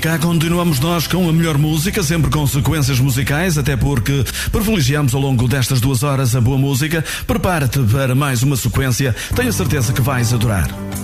cá continuamos nós com a melhor música, sempre com sequências musicais, até porque privilegiamos ao longo destas 2 horas a boa música. Prepara-te para mais uma sequência, tenho certeza que vais adorar.